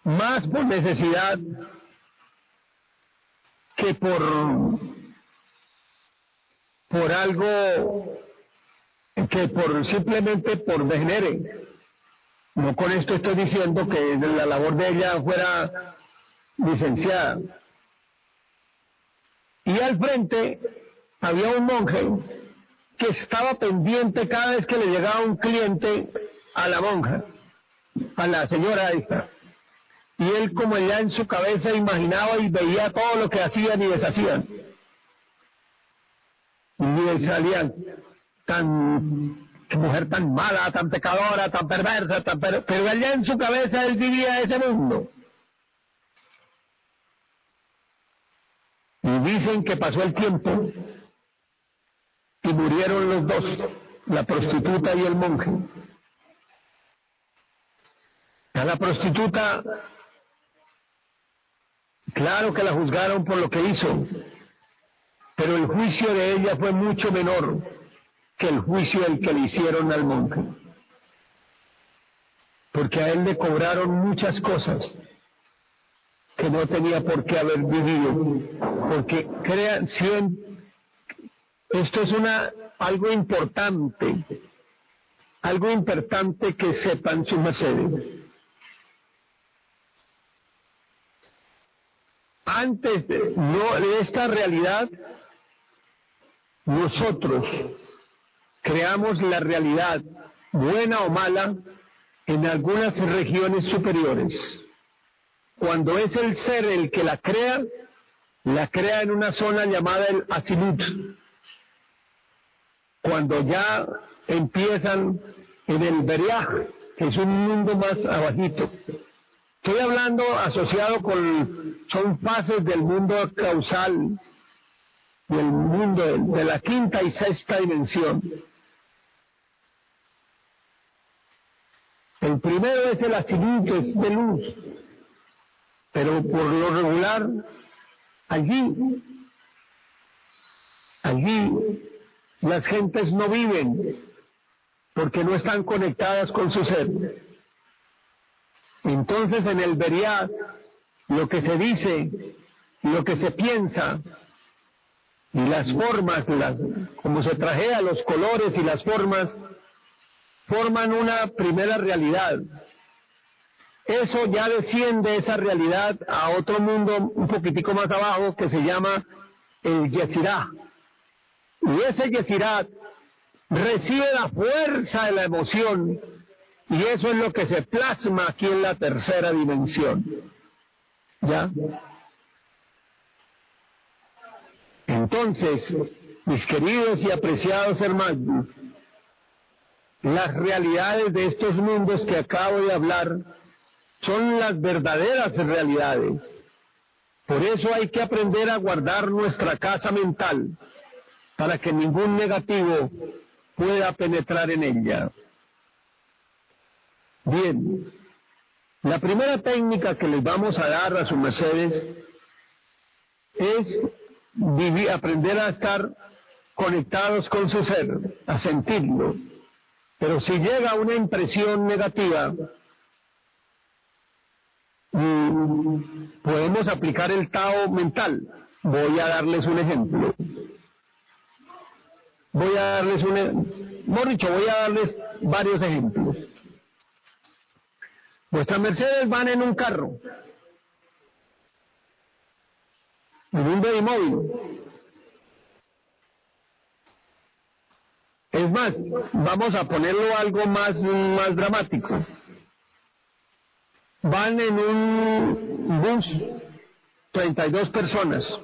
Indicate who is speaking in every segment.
Speaker 1: más por necesidad que por algo, que por simplemente por degenere. No con esto estoy diciendo que la labor de ella fuera licenciada. Y al frente había un monje que estaba pendiente cada vez que le llegaba un cliente a la monja, a la señora esta. Y él, como ya en su cabeza imaginaba y veía todo lo que hacían y deshacían. Y salían qué mujer tan mala, tan pecadora, tan perversa, pero allá en su cabeza él vivía ese mundo. Y dicen que pasó el tiempo y murieron los dos, la prostituta y el monje. A la prostituta, claro que la juzgaron por lo que hizo, pero el juicio de ella fue mucho menor que el juicio del que le hicieron al monje. Porque a él le cobraron muchas cosas que no tenía por qué haber vivido. Porque crean, esto es algo importante que sepan sus mercedes. Antes de esta realidad, nosotros creamos la realidad, buena o mala, en algunas regiones superiores. Cuando es el ser el que la crea en una zona llamada el Atzilut. Cuando ya empiezan en el Beriah, que es un mundo más abajito. Estoy hablando asociado son fases del mundo causal, del mundo de la quinta y sexta dimensión. El primero es el Atzilut, que es de luz, pero por lo regular, allí las gentes no viven, porque no están conectadas con su ser. Entonces en el Beriah, lo que se dice, lo que se piensa, y las formas, como se trajea los colores y las formas, forman una primera realidad. Eso ya desciende esa realidad a otro mundo un poquitico más abajo que se llama el Yetzirah. Y ese Yetzirah recibe la fuerza de la emoción y eso es lo que se plasma aquí en la tercera dimensión. ¿Ya? Entonces, mis queridos y apreciados hermanos, las realidades de estos mundos que acabo de hablar son las verdaderas realidades. Por eso hay que aprender a guardar nuestra casa mental para que ningún negativo pueda penetrar en ella. Bien, la primera técnica que les vamos a dar a sus mercedes es aprender a estar conectados con su ser, a sentirlo. Pero si llega una impresión negativa, podemos aplicar el Tao mental. Voy a darles un ejemplo. Voy a darles varios ejemplos. Vuestras mercedes van en un carro, en un Baby-Móvil. Es más, vamos a ponerlo algo más dramático. Van en un bus, 32 personas.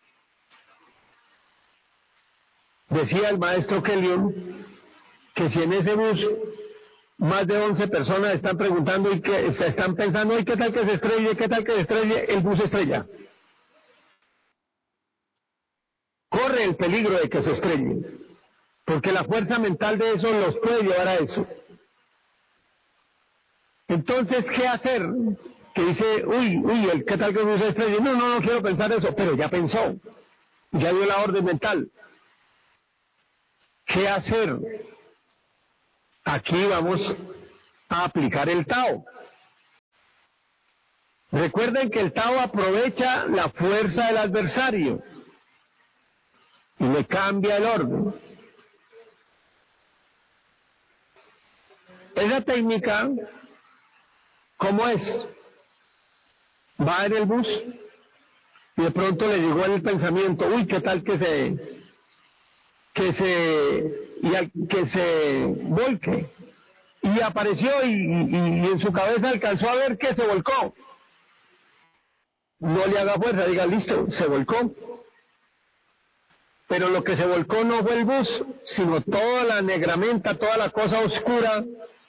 Speaker 1: Decía el maestro Kellyon que si en ese bus más de 11 personas están preguntando y que están pensando, ¿y qué tal que se estrelle? ¿Qué tal que se estrelle? El bus estrella. Corre el peligro de que se estrelle, porque la fuerza mental de eso los puede llevar a eso. Entonces, ¿qué hacer? Que dice, ¿qué tal que el bus se estrelle? No quiero pensar eso, pero ya pensó, ya dio la orden mental. ¿Qué hacer? Aquí vamos a aplicar el Tao. Recuerden que el Tao aprovecha la fuerza del adversario y le cambia el orden. Esa técnica, ¿cómo es? Va en el bus y de pronto le llegó el pensamiento, uy, ¿qué tal que se volque? Y apareció y en su cabeza alcanzó a ver que se volcó. No le haga fuerza, diga, listo, se volcó. Pero lo que se volcó no fue el bus, sino toda la negramenta, toda la cosa oscura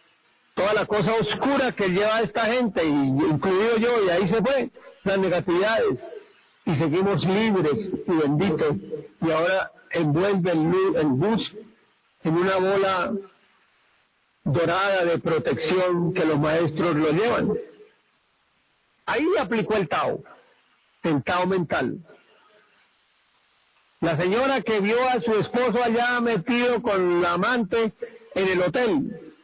Speaker 1: que lleva a esta gente, incluido yo, y ahí se fue, las negatividades. Y seguimos libres y benditos. Y ahora envuelve el bus en una bola dorada de protección que los maestros lo llevan. Ahí aplicó el Tao mental. La señora que vio a su esposo allá metido con la amante en el hotel.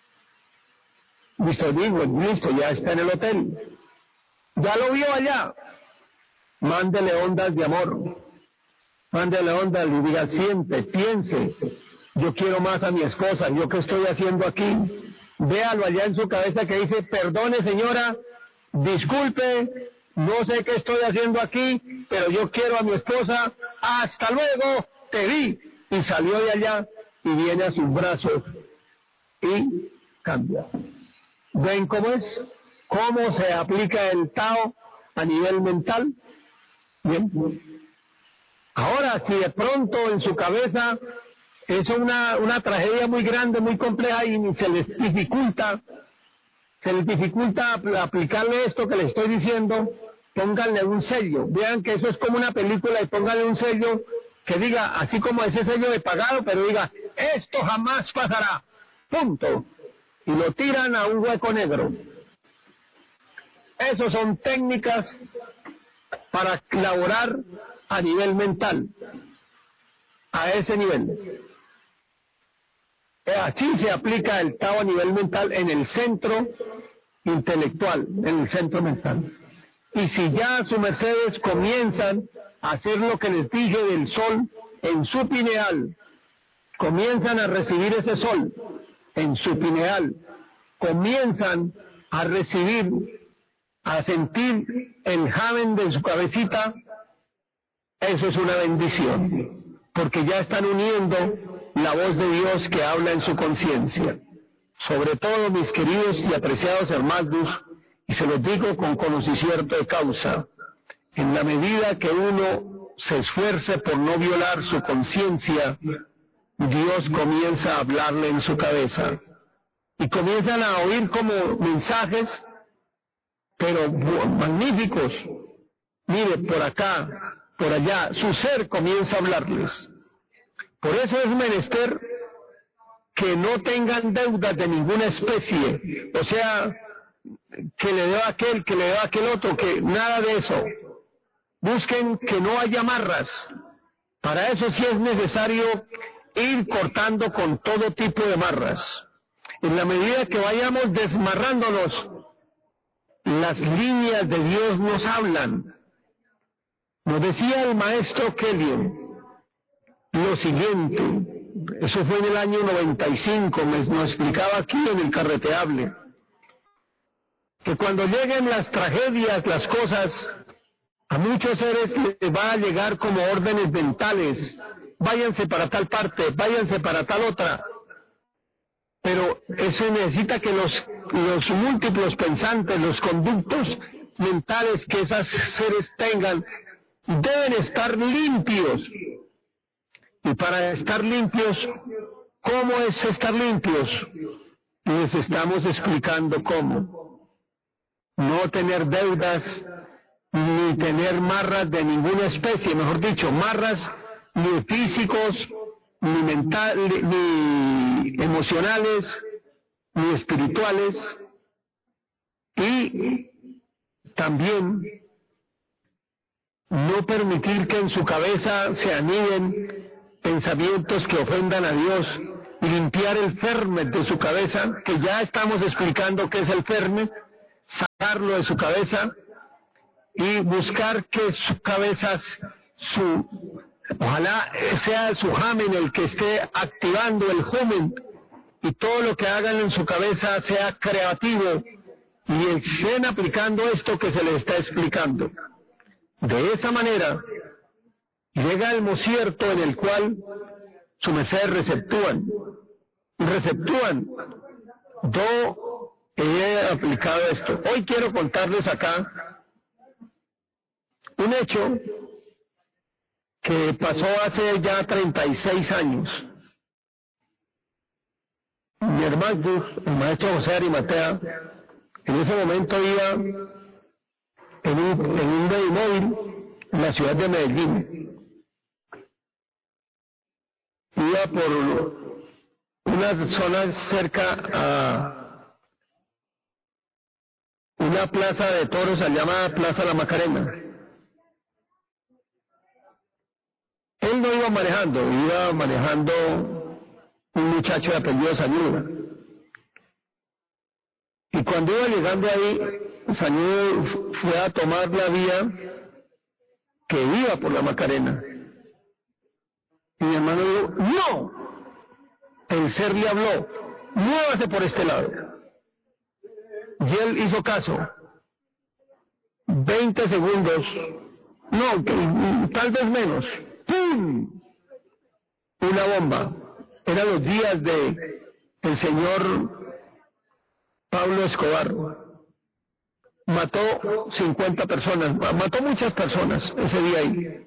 Speaker 1: Listo, ya está en el hotel. Ya lo vio allá. Mándele ondas de amor. Mándele ondas y diga, siente, piense. Yo quiero más a mi esposa. ¿Yo qué estoy haciendo aquí? Véalo allá en su cabeza que dice, perdone señora, disculpe, no sé qué estoy haciendo aquí, pero yo quiero a mi esposa. Hasta luego, te vi. Y salió de allá y viene a sus brazos y cambia. ¿Ven cómo es? ¿Cómo se aplica el Tao a nivel mental? Bien. Ahora, si de pronto en su cabeza es una tragedia muy grande, muy compleja y se les dificulta aplicarle esto que les estoy diciendo, pónganle un sello. Vean que eso es como una película y pónganle un sello que diga, así como ese sello de pagado, pero diga, esto jamás pasará. Punto. Y lo tiran a un hueco negro. Esas son técnicas para laborar a nivel mental, a ese nivel. Así se aplica el Tao a nivel mental en el centro intelectual, en el centro mental. Y si ya sus mercedes comienzan a hacer lo que les dije del sol en su pineal, comienzan a recibir ese sol en su pineal, comienzan a recibir, a sentir el jamen de su cabecita, eso es una bendición, porque ya están uniendo la voz de Dios que habla en su conciencia. Sobre todo, mis queridos y apreciados hermanos, y se los digo con conocimiento de causa, en la medida que uno se esfuerce por no violar su conciencia, Dios comienza a hablarle en su cabeza. Y comienzan a oír como mensajes, pero magníficos. Mire, por acá, por allá, su ser comienza a hablarles. Por eso es menester que no tengan deudas de ninguna especie, o sea, que le deba aquel, que le deba aquel otro, que nada de eso. Busquen que no haya amarras. Para eso sí es necesario ir cortando con todo tipo de amarras. En la medida que vayamos desmarrándonos, las líneas de Dios nos hablan. Nos decía el maestro Kelley lo siguiente, eso fue en el año 95, nos explicaba aquí en el Carreteable, que cuando lleguen las tragedias, las cosas, a muchos seres les va a llegar como órdenes mentales, váyanse para tal parte, váyanse para tal otra. Pero eso necesita que los múltiples pensantes, los conductos mentales que esos seres tengan, deben estar limpios. Y para estar limpios, ¿cómo es estar limpios? Les estamos explicando cómo. No tener deudas, ni tener marras de ninguna especie, mejor dicho, marras ni físicos, ni mentales, ni emocionales, ni espirituales, y también no permitir que en su cabeza se aniden pensamientos que ofendan a Dios, y limpiar el ferment de su cabeza, que ya estamos explicando qué es el ferment, sacarlo de su cabeza, y buscar que su cabeza, ojalá sea su humen el que esté activando el humen, y todo lo que hagan en su cabeza sea creativo y estén aplicando esto que se les está explicando. De esa manera llega el mocierto en el cual su merced receptúan. Yo he aplicado esto. Hoy quiero contarles acá un hecho que pasó hace ya 36 años. Mi hermano, el maestro José Arimatea, en ese momento iba en un móvil en la ciudad de Medellín. Iba por unas zonas cerca a una plaza de toros llamada Plaza La Macarena. Él no iba manejando un muchacho de apellido Sañuda. Y cuando iba llegando ahí, Sañuda fue a tomar la vía que iba por la Macarena. Y mi hermano dijo, ¡no! El ser le habló, muévase por este lado. Y él hizo caso. 20 segundos, no, tal vez menos. ¡Pum! Una bomba. Eran los días de el señor Pablo Escobar. Mató 50 personas, mató muchas personas ese día ahí.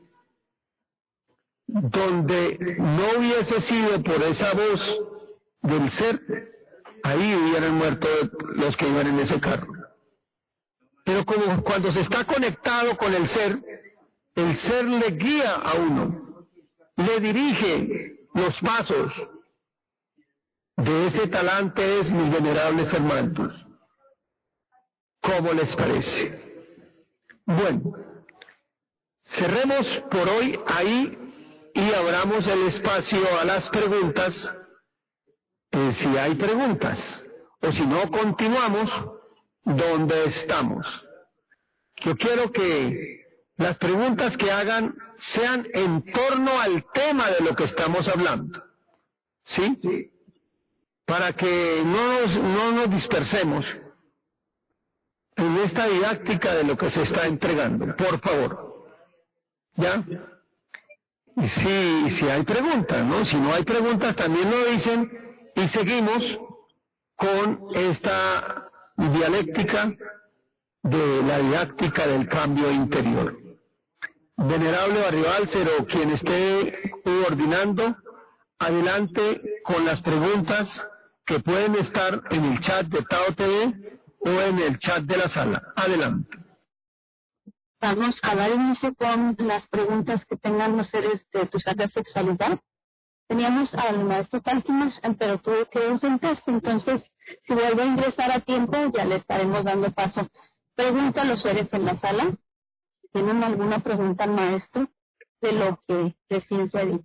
Speaker 1: Donde no hubiese sido por esa voz del ser, ahí hubieran muerto los que iban en ese carro. Pero como cuando se está conectado con el ser le guía a uno, le dirige los pasos. De ese talante es, mis venerables hermanos. ¿Cómo les parece? Bueno, cerremos por hoy ahí y abramos el espacio a las preguntas, si hay preguntas, o si no, continuamos donde estamos. Yo quiero que las preguntas que hagan sean en torno al tema de lo que estamos hablando, ¿sí? Para que no nos dispersemos en esta didáctica de lo que se está entregando, por favor. ¿Ya? Y si hay preguntas, ¿no? Si no hay preguntas, también lo dicen y seguimos con esta dialéctica de la didáctica del cambio interior. Venerable Barrio Alcero, quien esté coordinando, adelante con las preguntas que pueden estar en el chat de Tao TV o en el chat de la sala. Adelante.
Speaker 2: Vamos a dar inicio con las preguntas que tengan los seres de tu sacra sexualidad. Teníamos al maestro Tálquimas, pero tuvo que ausentarse, entonces si vuelve a ingresar a tiempo ya le estaremos dando paso. Pregunta a los seres en la sala. ¿Tienen alguna pregunta al maestro de lo que recién se ha dicho?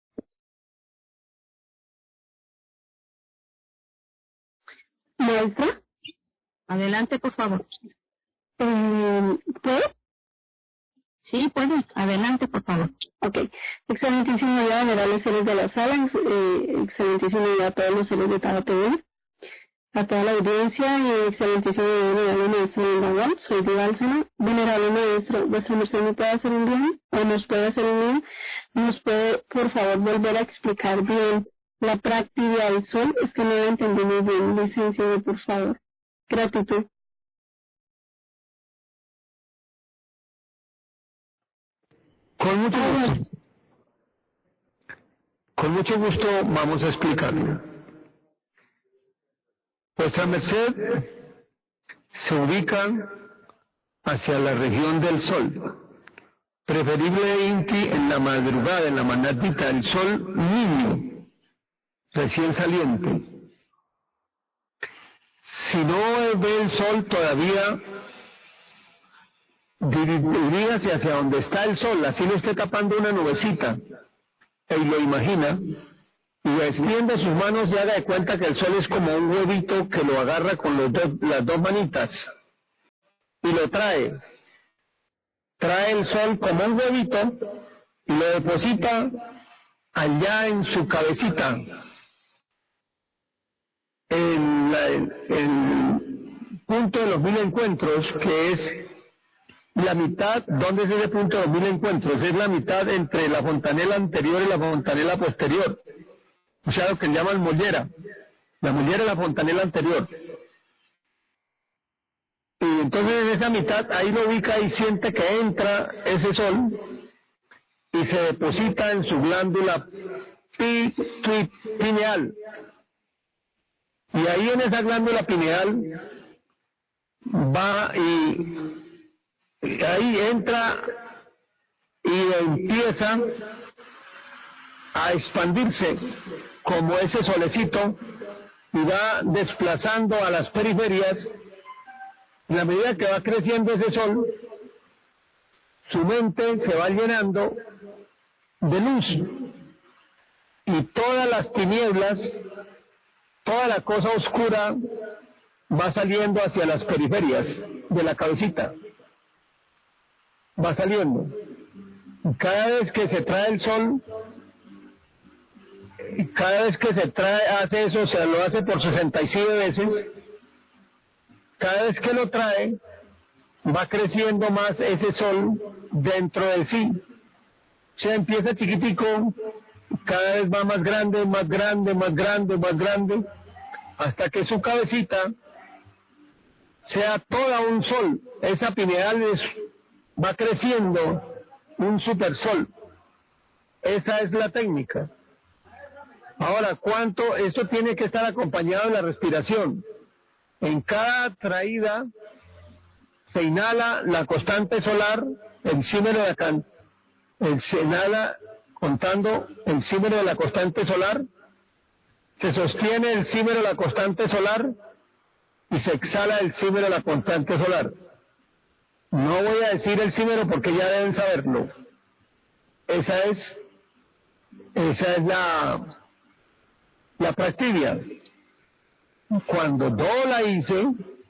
Speaker 2: Maestra, adelante por favor. ¿Puedo? Sí, puede. Adelante, por favor. Ok. Excelentísimo día, venerables seres de la sala, excelentísimo día a todos los seres de Tao TV, a toda la audiencia y excelentísimo día, venerable maestro de Nahual, soy Diva Alcena. Venerable maestro, ¿vuestra merced me puede hacer un bien? ¿O nos puede hacer un bien? ¿Nos puede, por favor, volver a explicar bien la práctica del sol? Es que no la entendí muy bien. Licenciado, por favor. Gratitud.
Speaker 1: Con mucho gusto. Con mucho gusto vamos a explicarlo. Vuestra merced se ubica hacia la región del sol, preferiblemente en la madrugada, en la manatita, el sol niño, recién saliente. Si no ve el sol todavía, dirígase hacia donde está el sol, así le esté tapando una nubecita, y lo imagina, y extiende sus manos y haga de cuenta que el sol es como un huevito que lo agarra con las dos manitas y lo trae trae el sol como un huevito y lo deposita allá en su cabecita, el punto de los 1000 encuentros, que es la mitad. ¿Dónde es ese punto de los 1000 encuentros? Es la mitad entre la fontanela anterior y la fontanela posterior, o sea, lo que llaman mollera. La mollera es la fontanela anterior. Y entonces en esa mitad, ahí lo ubica y siente que entra ese sol y se deposita en su glándula pineal. Y ahí en esa glándula pineal va y ahí entra y empieza a expandirse como ese solecito y va desplazando a las periferias. En la medida que va creciendo ese sol, su mente se va llenando de luz y todas las tinieblas, toda la cosa oscura va saliendo hacia las periferias de la cabecita, va saliendo. Y cada vez que se trae el sol, cada vez que se trae, hace eso, se lo hace por 67 veces, cada vez que lo trae, va creciendo más ese sol dentro de sí. O sea, empieza chiquitico, cada vez va más grande, más grande, más grande, más grande, hasta que su cabecita sea toda un sol. Esa pineal va creciendo un supersol. Esa es la técnica. Ahora, ¿cuánto? Esto tiene que estar acompañado de la respiración. En cada traída se inhala la constante solar, el símbolo de acá, se inhala contando el símbolo de la constante solar, se sostiene el símbolo de la constante solar y se exhala el símbolo de la constante solar. No voy a decir el símbolo porque ya deben saberlo. Esa es la práctica. Cuando no la hice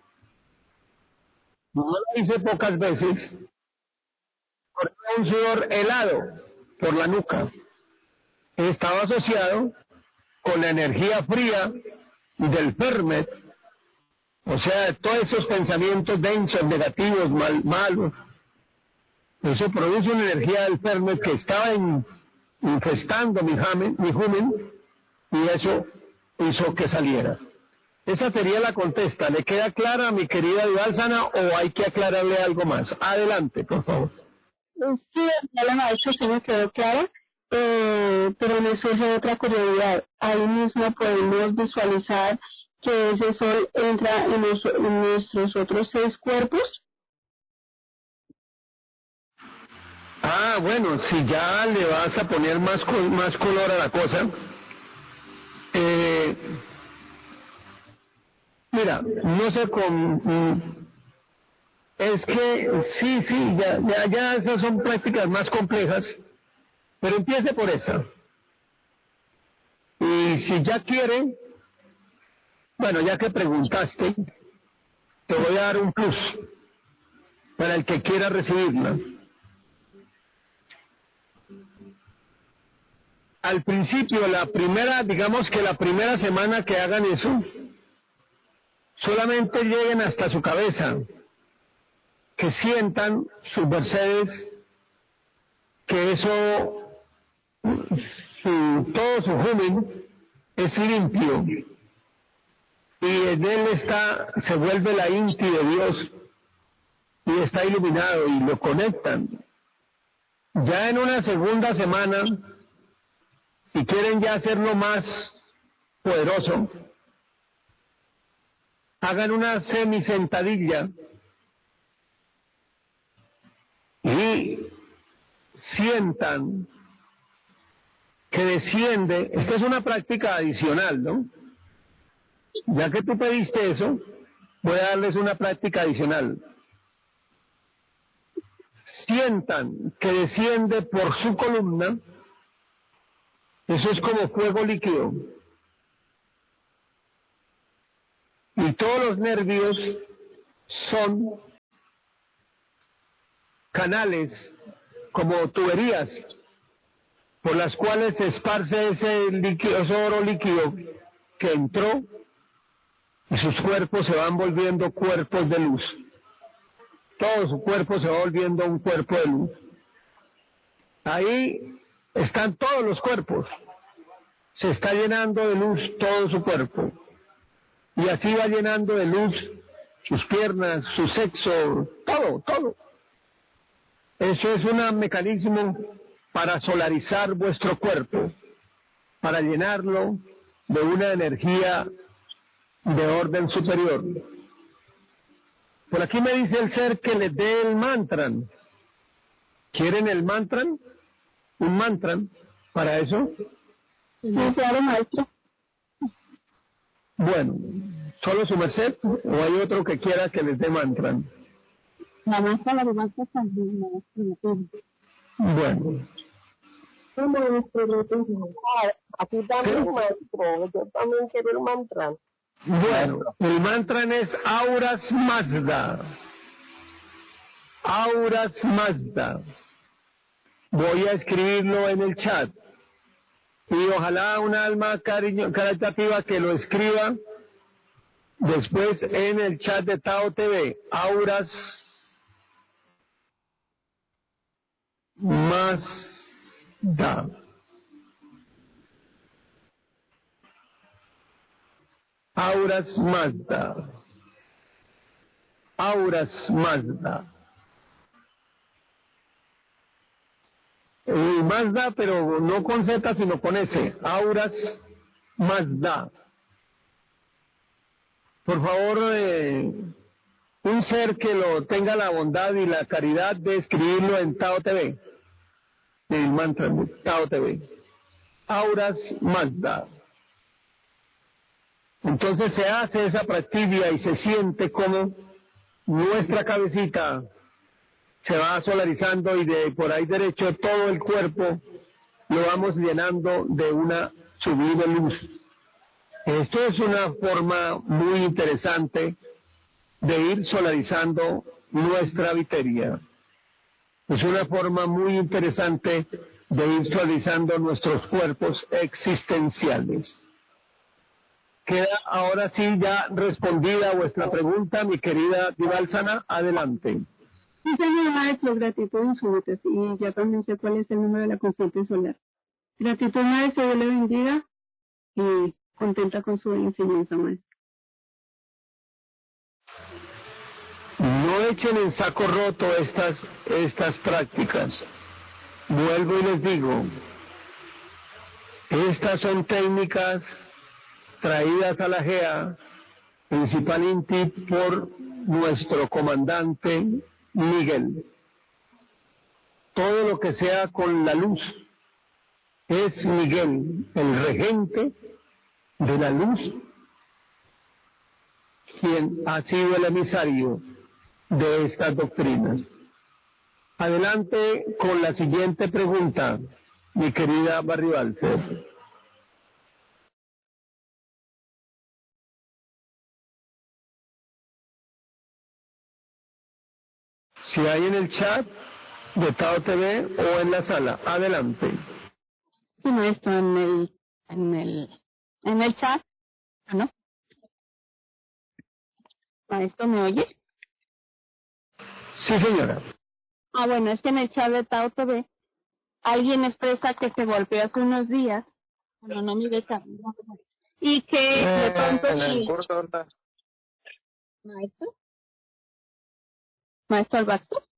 Speaker 1: pocas veces, corría un sudor helado por la nuca. Estaba asociado con la energía fría del Fermet, o sea, todos esos pensamientos densos, negativos, malos. Eso produce una energía del Fermet que estaba infestando mi humen, y eso hizo que saliera. Esa sería la contesta. ¿Le queda clara, mi querida Vivalsana, o hay que aclararle algo más? Adelante, por favor.
Speaker 2: Sí, ya la maestra sí me quedó clara, pero me surge otra curiosidad. Ahí mismo podemos visualizar que ese sol entra en nuestros otros 6 cuerpos.
Speaker 1: Ah, bueno, si ya le vas a poner más color a la cosa, mira, no sé es que sí, ya esas son prácticas más complejas, pero empiece por esa. Y si ya quiere, bueno, ya que preguntaste, te voy a dar un plus para el que quiera recibirla. Al principio, digamos que la primera semana que hagan eso, solamente lleguen hasta su cabeza, que sientan sus mercedes, que todo su humen es limpio, y en él se vuelve la inti de Dios, y está iluminado, y lo conectan. Ya en una segunda semana, si quieren ya hacerlo más poderoso, hagan una semisentadilla y sientan que desciende. Esta es una práctica adicional, ¿no? Ya que tú pediste eso, voy a darles una práctica adicional. Sientan que desciende por su columna, eso es como fuego líquido, y todos los nervios son canales, como tuberías, por las cuales se esparce ese líquido, ese oro líquido que entró, y sus cuerpos se van volviendo cuerpos de luz. Todo su cuerpo se va volviendo un cuerpo de luz. Ahí están todos los cuerpos. Se está llenando de luz todo su cuerpo. Y así va llenando de luz sus piernas, su sexo, todo. Eso es un mecanismo para solarizar vuestro cuerpo, para llenarlo de una energía de orden superior. Por aquí me dice el ser que les dé el mantran. ¿Quieren el mantran? ¿Un mantran para eso?
Speaker 2: Sí, claro, maestro.
Speaker 1: Bueno, ¿solo su merced o hay otro que quiera que les dé mantran?
Speaker 2: La maestra, la demás también, maestro.
Speaker 1: Bueno.
Speaker 3: Aquí también, maestro, yo también quiero el mantra.
Speaker 1: Bueno, el mantra es Auras Mazda. Auras Mazda. Voy a escribirlo en el chat. Y ojalá un alma caritativa que lo escriba después en el chat de Tao TV. Auras Mazda. Auras Mazda. Auras Mazda. Mazda, pero no con Z, sino con S. Auras Mazda. Por favor, un ser que lo tenga la bondad y la caridad de escribirlo en Tao TV. El mantra de Tao TV. Auras Mazda. Entonces se hace esa practicia y se siente como nuestra cabecita se va solarizando y de por ahí derecho todo el cuerpo lo vamos llenando de una sublime luz. Esto es una forma muy interesante de ir solarizando nuestra viteria. Es una forma muy interesante de ir solarizando nuestros cuerpos existenciales. Queda ahora sí ya respondida vuestra pregunta, mi querida Divalsana, adelante.
Speaker 2: Sí, señor maestro, gratitud infinitas. Y ya también sé cuál es el número de la constante solar. Gratitud, maestro, Dios le bendiga y contenta con su enseñanza, maestro.
Speaker 1: No echen en saco roto estas prácticas. Vuelvo y les digo, estas son técnicas traídas a la GEA, principalmente por nuestro comandante Miguel. Todo lo que sea con la luz es Miguel, el regente de la luz, quien ha sido el emisario de estas doctrinas. Adelante con la siguiente pregunta, mi querida Barribalcer. Si hay en el chat de Tao TV o en la sala, adelante.
Speaker 2: Sí, maestro, en el chat, ¿no? Maestro, ¿me oye?
Speaker 1: Sí, señora.
Speaker 2: Bueno, es que en el chat de Tao TV alguien expresa que se golpeó hace unos días, bueno, no mire esa, y que de pronto
Speaker 3: En el curso, ¿verdad?
Speaker 2: Maestro Alberto.